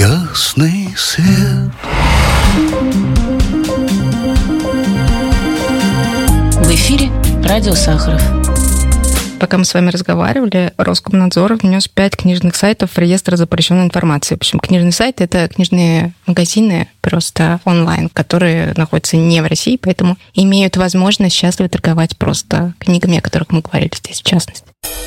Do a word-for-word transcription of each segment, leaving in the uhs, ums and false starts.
ясный свет. В эфире радио Сахаров. Пока мы с вами разговаривали, Роскомнадзор внес пять книжных сайтов в реестр запрещенной информации. В общем, книжные сайты — это книжные магазины просто онлайн, которые находятся не в России, поэтому имеют возможность счастливо торговать просто книгами, о которых мы говорили здесь в частности.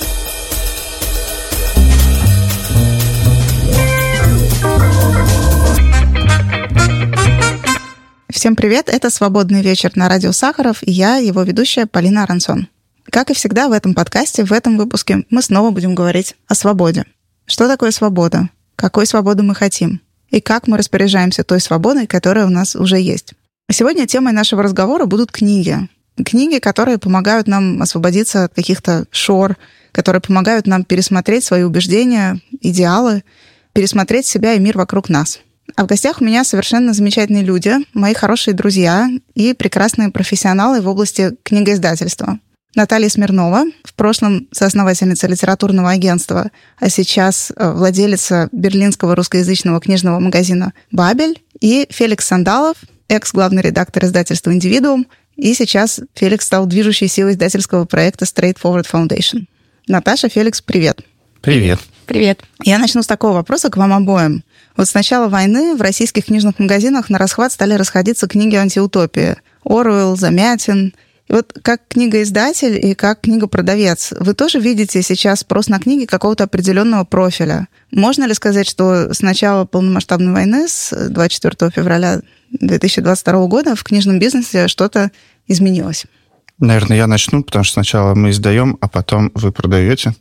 Всем привет, это «Свободный вечер» на радио Сахаров, и я, его ведущая Полина Арансон. Как и всегда в этом подкасте, в этом выпуске мы снова будем говорить о свободе. Что такое свобода? Какой свободы мы хотим? И как мы распоряжаемся той свободой, которая у нас уже есть? Сегодня темой нашего разговора будут книги. Книги, которые помогают нам освободиться от каких-то шор, которые помогают нам пересмотреть свои убеждения, идеалы, пересмотреть себя и мир вокруг нас. А в гостях у меня совершенно замечательные люди, мои хорошие друзья и прекрасные профессионалы в области книгоиздательства. Наталья Смирнова, в прошлом соосновательница литературного агентства, а сейчас владелица берлинского русскоязычного книжного магазина «Бабель», и Феликс Сандалов, экс-главный редактор издательства «Индивидуум», и сейчас Феликс стал движущей силой издательского проекта Straightforward Foundation. Наташа, Феликс, привет. Привет. Привет. Я начну с такого вопроса к вам обоим. Вот с начала войны в российских книжных магазинах на расхват стали расходиться книги антиутопии. Оруэлл, Замятин. И вот как книгоиздатель и как книгопродавец, вы тоже видите сейчас спрос на книги какого-то определенного профиля? Можно ли сказать, что с начала полномасштабной войны, с двадцать четвёртого февраля две тысячи двадцать второго года, в книжном бизнесе что-то изменилось? Наверное, я начну, потому что сначала мы издаем, а потом вы продаете.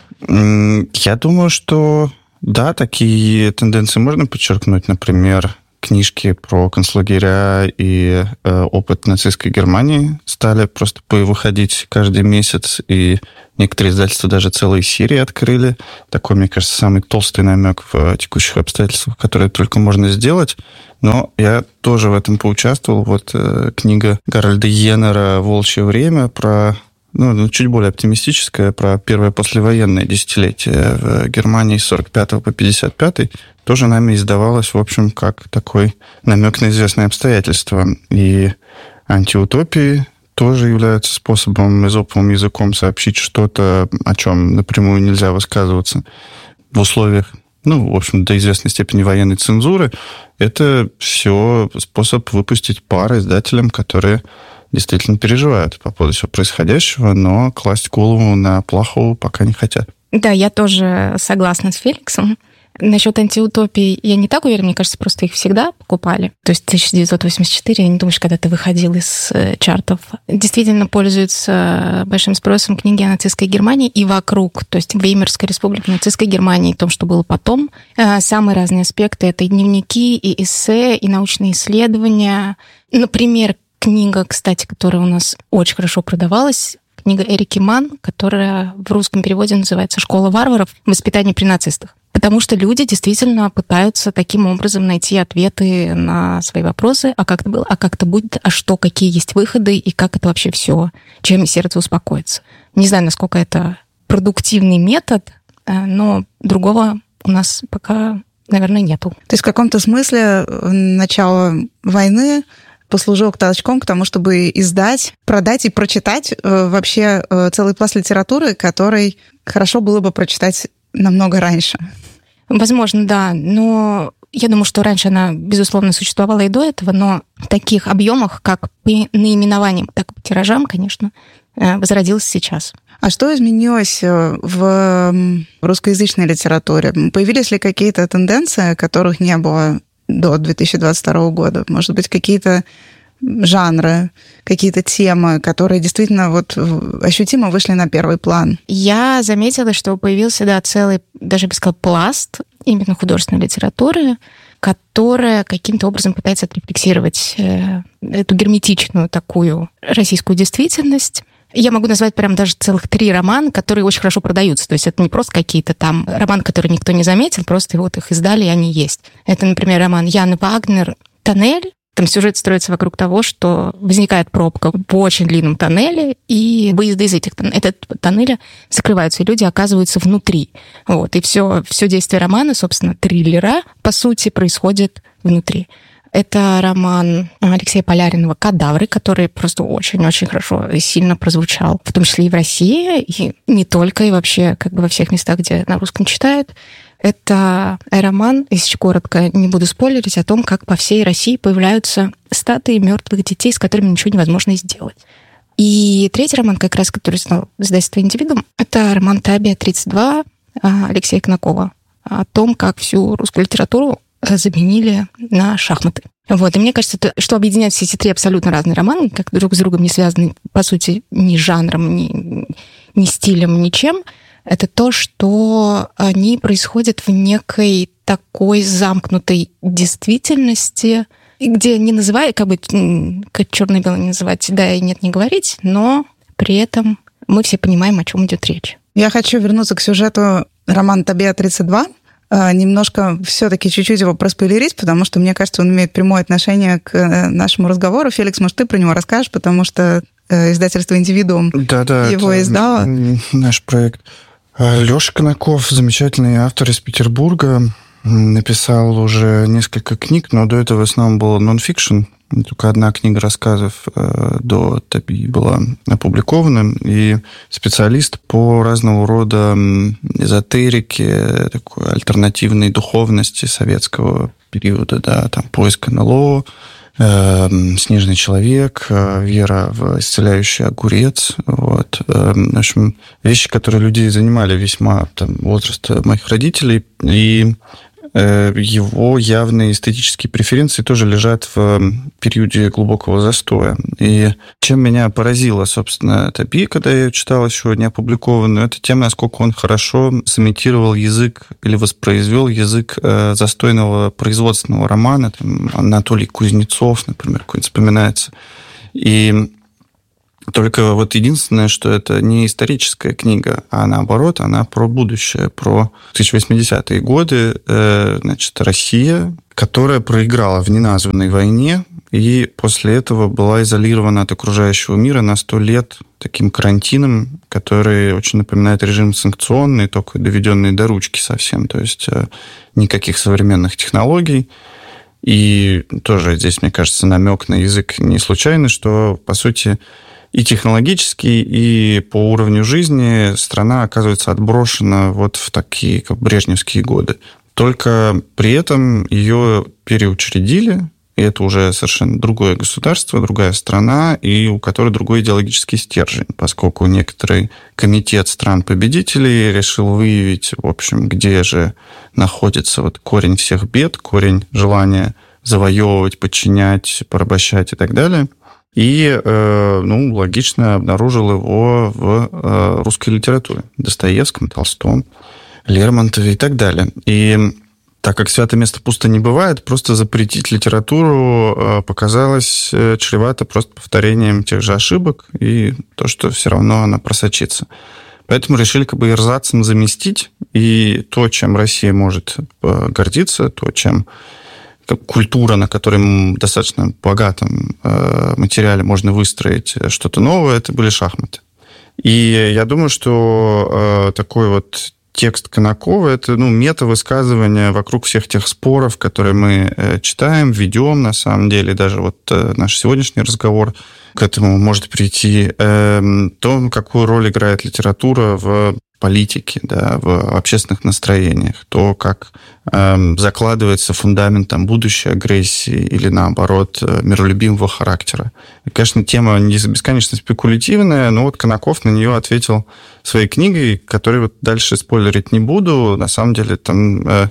Я думаю, что да, такие тенденции можно подчеркнуть. Например, книжки про концлагеря и э, опыт нацистской Германии стали просто выходить каждый месяц, и некоторые издательства даже целые серии открыли. Такой, мне кажется, самый толстый намек в текущих обстоятельствах, которые только можно сделать. Но я тоже в этом поучаствовал. Вот э, книга Гарольда Йеннера «Волчье время» про... Ну, чуть более оптимистическая, про первое послевоенное десятилетие в Германии с сорок пятого по пятьдесят пятый, тоже нами издавалось, в общем, как такой намек на известные обстоятельства. И антиутопии тоже являются способом эзоповым языком сообщить что-то, о чем напрямую нельзя высказываться в условиях, ну, в общем, до известной степени военной цензуры. Это все способ выпустить пар издателям, которые действительно переживают по поводу всего происходящего, но класть голову на плаху пока не хотят. Да, я тоже согласна с Феликсом. Насчет антиутопии я не так уверена, мне кажется, просто их всегда покупали. То есть тысяча девятьсот восемьдесят четыре, я не думаю, что когда-то выходил из чартов. Действительно пользуются большим спросом книги о нацистской Германии и вокруг, то есть Веймарской республики, нацистской Германии, и том, что было потом. Самые разные аспекты — это и дневники, и эссе, и научные исследования. Например, книга, кстати, которая у нас очень хорошо продавалась, книга Эрики Манн, которая в русском переводе называется «Школа варваров. Воспитание при нацистах». Потому что люди действительно пытаются таким образом найти ответы на свои вопросы, а как это было, а как это будет, а что, какие есть выходы, и как это вообще все, чем сердце успокоится. Не знаю, насколько это продуктивный метод, но другого у нас пока, наверное, нету. То есть в каком-то смысле начало войны послужил толчком к тому, чтобы издать, продать и прочитать э, вообще э, целый пласт литературы, который хорошо было бы прочитать намного раньше. Возможно, да. Но я думаю, что раньше она, безусловно, существовала и до этого, но в таких объемах, как по наименованиям, так и по тиражам, конечно, э, возродилась сейчас. А что изменилось в русскоязычной литературе? Появились ли какие-то тенденции, которых не было до две тысячи двадцать второго года? Может быть, какие-то жанры, какие-то темы, которые действительно вот ощутимо вышли на первый план? Я заметила, что появился, да, целый, даже, я бы сказала, пласт именно художественной литературы, которая каким-то образом пытается отрефлексировать эту герметичную такую российскую действительность. Я могу назвать прям даже целых три романа, которые очень хорошо продаются. То есть это не просто какие-то там романы, которые никто не заметил, просто вот их издали, и они есть. Это, например, роман Яны Вагнер «Тоннель». Там сюжет строится вокруг того, что возникает пробка в очень длинном тоннеле, и выезды из этих тоннелей, этот тоннеля закрываются, и люди оказываются внутри. Вот. И все, все действие романа, собственно, триллера, по сути, происходит внутри. Это роман Алексея Поляринова «Кадавры», который просто очень-очень хорошо и сильно прозвучал, в том числе и в России, и не только, и вообще как бы во всех местах, где на русском читают. Это роман, если коротко, не буду спойлерить, о том, как по всей России появляются статуи мертвых детей, с которыми ничего невозможно сделать. И третий роман, как раз, который стал издательством «Индивидуум», это роман «Табия тридцать два» Алексея Конакова о том, как всю русскую литературу заменили на шахматы. Вот. И мне кажется, что объединяет все эти три абсолютно разные романы, как друг с другом не связаны, по сути, ни жанром, ни, ни стилем, ничем, это то, что они происходят в некой такой замкнутой действительности, где не называют, как бы, как черно-белое не называть, да и нет не говорить, но при этом мы все понимаем, о чем идет речь. Я хочу вернуться к сюжету романа «Табия тридцать два». Немножко все-таки чуть-чуть его проспойлерить, потому что, мне кажется, он имеет прямое отношение к нашему разговору. Феликс, может, ты про него расскажешь, потому что издательство «Индивидуум» Да-да, его издало. Наш проект. Лёша Конаков, замечательный автор из Петербурга, написал уже несколько книг, но до этого в основном было нон-фикшн. Только одна книга рассказов э, до Табии была опубликована, и специалист по разного рода эзотерике, такой альтернативной духовности советского периода, да, там поиск эн эл о, э, «Снежный человек», э, вера в исцеляющий огурец. Вот. Э, в общем, вещи, которые людей занимали весьма там, возраста моих родителей, и его явные эстетические преференции тоже лежат в периоде глубокого застоя. И чем меня поразило, собственно, Табия, когда я ее читал еще не опубликованную, это тем, насколько он хорошо сымитировал язык или воспроизвел язык застойного производственного романа. Там Анатолий Кузнецов, например, какой-нибудь вспоминается. И только вот единственное, что это не историческая книга, а наоборот, она про будущее, про тысяча восьмидесятые годы, значит, Россия, которая проиграла в неназванной войне и после этого была изолирована от окружающего мира на сто лет таким карантином, который очень напоминает режим санкционный, только доведенный до ручки совсем, то есть никаких современных технологий. И тоже здесь, мне кажется, намек на язык не случайный, что, по сути, и технологически, и по уровню жизни страна оказывается отброшена вот в такие как брежневские годы. Только при этом ее переучредили, и это уже совершенно другое государство, другая страна, и у которой другой идеологический стержень, поскольку некоторый комитет стран-победителей решил выявить, в общем, где же находится вот корень всех бед, корень желания завоевывать, подчинять, порабощать и так далее. И, ну, логично обнаружил его в русской литературе. Достоевском, Толстом, Лермонтове и так далее. И так как святое место пусто не бывает, просто запретить литературу показалось чревато просто повторением тех же ошибок и то, что все равно она просочится. Поэтому решили как бы эрзацем заместить, и то, чем Россия может гордиться, то, чем культура, на которой достаточно богатом материале можно выстроить что-то новое, это были шахматы. И я думаю, что такой вот текст Конакова – это ну, мета-высказывание вокруг всех тех споров, которые мы читаем, ведем, на самом деле. Даже вот наш сегодняшний разговор к этому может прийти. То, какую роль играет литература в политике, да, в общественных настроениях, то, как э, закладывается фундамент там, будущей агрессии или, наоборот, миролюбивого характера. И, конечно, тема не бесконечно спекулятивная, но вот Конаков на нее ответил своей книгой, которую вот дальше спойлерить не буду. На самом деле, там... Э,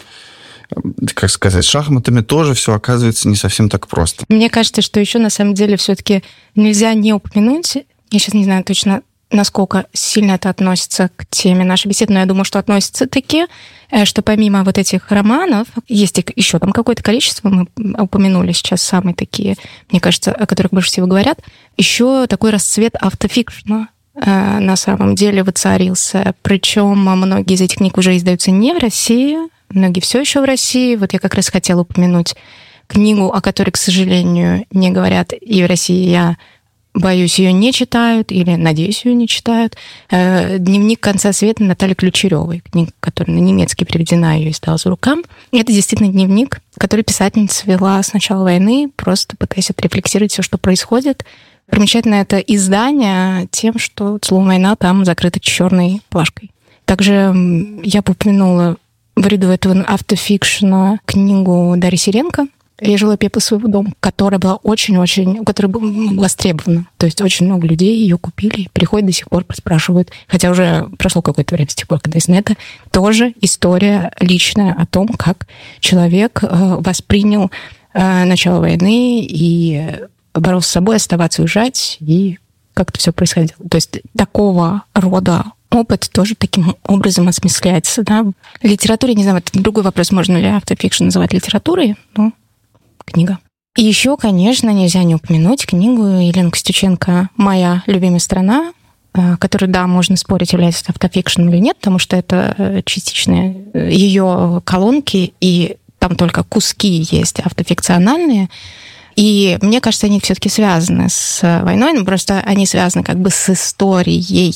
как сказать, шахматами тоже все оказывается не совсем так просто. Мне кажется, что еще на самом деле все-таки нельзя не упомянуть, я сейчас не знаю точно, насколько сильно это относится к теме нашей беседы, но я думаю, что относится таки, что помимо вот этих романов, есть еще там какое-то количество, мы упомянули сейчас самые такие, мне кажется, о которых больше всего говорят, еще такой расцвет автофикшна на самом деле воцарился. Причем многие из этих книг уже издаются не в России, многие все еще в России. Вот я как раз хотела упомянуть книгу, о которой, к сожалению, не говорят и в России, я боюсь, ее не читают, или, надеюсь, ее не читают. «Дневник конца света» Натальи Ключеревой, книга, которая на немецкий переведена, ее издалась в рукам. И это действительно дневник, который писательница вела с начала войны, просто пытаясь отрефлексировать все, что происходит. Примечательно это издание тем, что слово «война» там закрыто черной плашкой. Также я бы упомянула в ряду этого автофикшена книгу Дарьи Сиренко «Я жила пепла своего дома», которая была очень-очень, которая была востребована. То есть очень много людей ее купили, приходят до сих пор, спрашивают, хотя уже прошло какое-то время с тех пор, когда издано. Это тоже история личная о том, как человек воспринял начало войны и боролся с собой, оставаться, уезжать, и как это все происходило. То есть такого рода опыт тоже таким образом осмысляется. Да? Литература, не знаю, это другой вопрос, можно ли автофикшн называть литературой, но книга. И еще, конечно, нельзя не упомянуть книгу Елены Костюченко «Моя любимая страна», которую, да, можно спорить, является автофикшн или нет, потому что это частично ее колонки, и там только куски есть автофикциональные. И мне кажется, они все-таки связаны с войной, но просто они связаны как бы с историей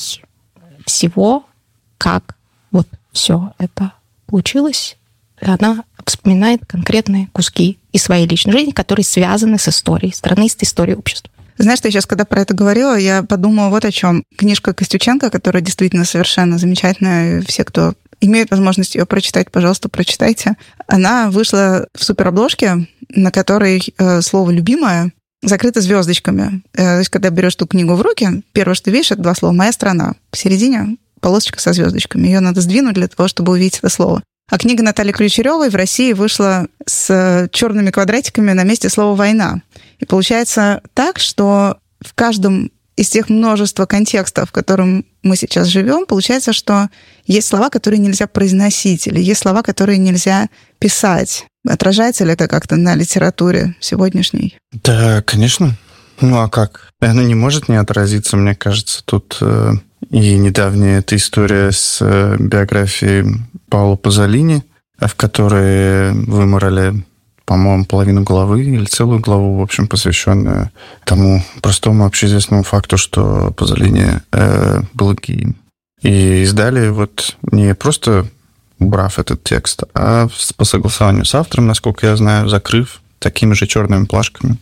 всего, как вот все это получилось. Она вспоминает конкретные куски из своей личной жизни, которые связаны с историей страны, с историей общества. Знаешь, ты сейчас, когда про это говорила, я подумала вот о чем. Книжка Костюченко, которая действительно совершенно замечательная, все, кто имеет возможность ее прочитать, пожалуйста, прочитайте. Она вышла в суперобложке, на которой э, слово «любимое» закрыто звездочками. Э, то есть, когда берешь ту книгу в руки, первое, что ты видишь, это два слова «моя страна». Посередине полосочка со звездочками. Ее надо сдвинуть для того, чтобы увидеть это слово. А книга Натальи Ключеревой в России вышла с черными квадратиками на месте слова «война». И получается так, что в каждом из тех множества контекстов, в котором мы сейчас живем, получается, что есть слова, которые нельзя произносить, или есть слова, которые нельзя писать. Отражается ли это как-то на литературе сегодняшней? Да, конечно. Ну а как? Оно не может не отразиться, мне кажется. Тут э, и недавняя эта история с э, биографией Паоло Пазолини, в которой выморали, по-моему, половину главы или целую главу, в общем, посвященную тому простому общеизвестному факту, что Пазолини э, был геем. И издали вот не просто убрав этот текст, а по согласованию с автором, насколько я знаю, закрыв такими же черными плашками.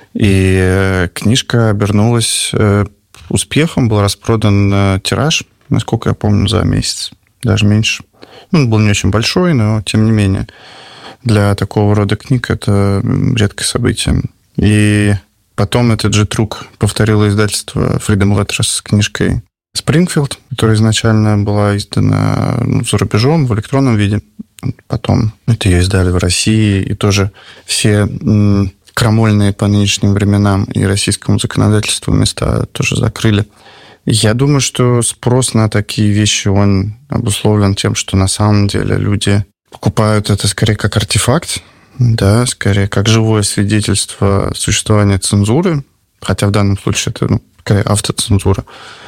И э, книжка обернулась э, успехом, был распродан э, тираж, насколько я помню, за месяц, даже меньше. Ну, он был не очень большой, но тем не менее. Для такого рода книг это редкое событие. И потом этот же трюк повторило издательство Freedom Letters с книжкой «Спрингфилд», которая изначально была издана ну, за рубежом в электронном виде. Потом это ее издали в России, и тоже все м, крамольные по нынешним временам и российскому законодательству места тоже закрыли. Я думаю, что спрос на такие вещи, он обусловлен тем, что на самом деле люди покупают это скорее как артефакт, да, скорее как живое свидетельство существования цензуры, хотя в данном случае это ну, такая автоцензура.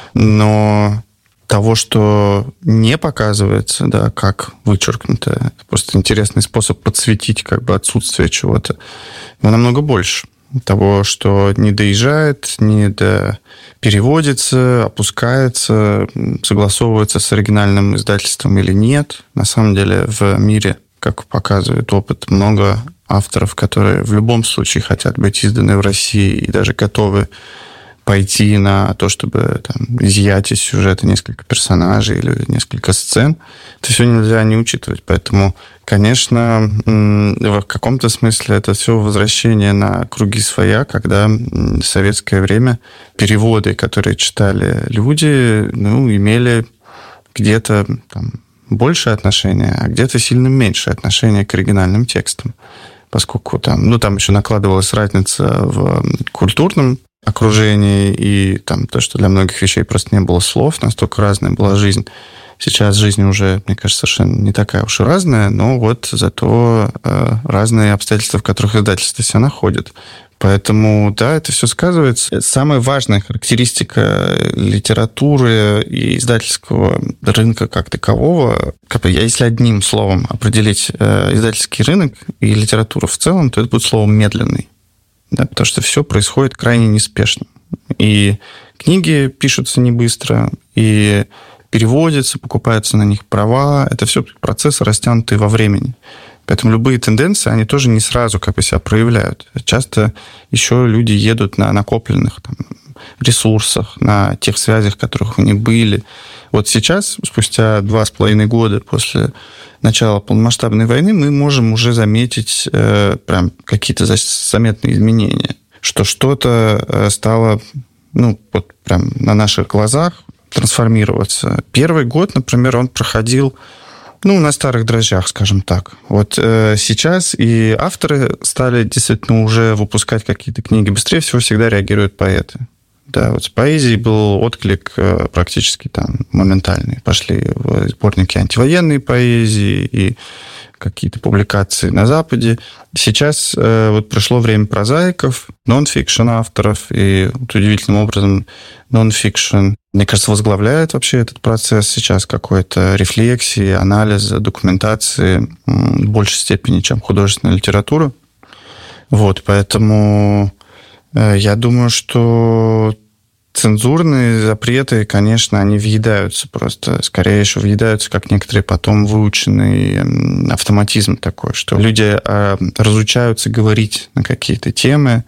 Но того, что не показывается, да, как вычеркнуто, это просто интересный способ подсветить как бы отсутствие чего-то, но намного больше. Того, что не доезжает, не до переводится, опускается, согласовывается с оригинальным издательством или нет. На самом деле в мире, как показывает опыт, много авторов, которые в любом случае хотят быть изданы в России и даже готовы пойти на то, чтобы там, изъять из сюжета несколько персонажей или несколько сцен. Это все нельзя не учитывать. Поэтому, конечно, в каком-то смысле это все возвращение на круги своя, когда в советское время переводы, которые читали люди, ну, имели где-то там, большее отношение, а где-то сильно меньшее отношение к оригинальным текстам. Поскольку там, ну, там еще накладывалась разница в культурном окружении и там то, что для многих вещей просто не было слов, настолько разная была жизнь. Сейчас жизнь уже, мне кажется, совершенно не такая уж и разная, но вот зато э, разные обстоятельства, в которых издательство себя находит. Поэтому, да, это все сказывается. Самая важная характеристика литературы и издательского рынка как такового, как бы, если одним словом определить издательский рынок и литературу в целом, то это будет слово «медленный». Да, потому что все происходит крайне неспешно. И книги пишутся не быстро, и переводятся, покупаются на них права. Это все процессы, растянутые во времени. Поэтому любые тенденции, они тоже не сразу как бы себя проявляют. Часто еще люди едут на накопленных там, ресурсах, на тех связях, которых у них были. Вот сейчас, спустя два с половиной года после начала полномасштабной войны, мы можем уже заметить э, прям какие-то заметные изменения, что что-то стало, ну, вот прям на наших глазах трансформироваться. Первый год, например, он проходил ну, на старых дрожжах, скажем так. Вот э, сейчас и авторы стали действительно уже выпускать какие-то книги. Быстрее всего всегда реагируют поэты. Да, вот с поэзией был отклик э, практически там моментальный. Пошли сборники антивоенной поэзии и какие-то публикации на Западе. Сейчас э, вот пришло время прозаиков, нон-фикшн авторов, и вот удивительным образом нон-фикшн, мне кажется, возглавляет вообще этот процесс сейчас какой-то рефлексии, анализа, документации в большей степени, чем художественная литература. Вот, поэтому э, я думаю, что цензурные запреты, конечно, они въедаются просто. Скорее еще въедаются, как некоторые потом выученный автоматизм такой, что люди разучаются говорить на какие-то темы,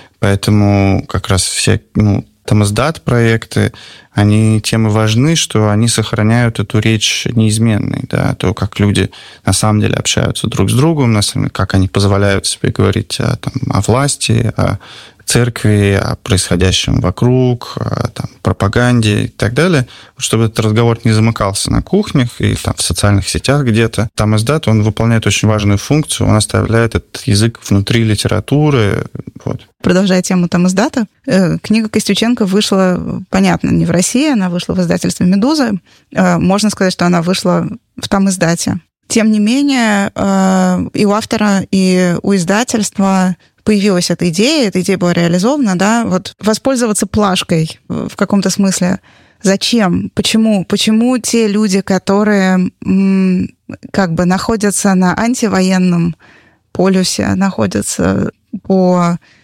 поэтому как раз все, ну, там издат-проекты, они темы важны, что они сохраняют эту речь неизменной, да, то, как люди на самом деле общаются друг с другом, на самом деле, как они позволяют себе говорить о, там, о власти, о церкви, о происходящем вокруг, о там, пропаганде и так далее, чтобы этот разговор не замыкался на кухнях и там, в социальных сетях где-то. Там издат, он выполняет очень важную функцию, он оставляет этот язык внутри литературы. Вот. Продолжая тему там издата, книга Костюченко вышла, понятно, не в России, она вышла в издательстве «Медуза». Можно сказать, что она вышла в там издате. Тем не менее, и у автора, и у издательства появилась эта идея, эта идея была реализована, да, вот воспользоваться плашкой в каком-то смысле. Зачем? Почему? Почему те люди, которые м, как бы находятся на антивоенном полюсе, находятся по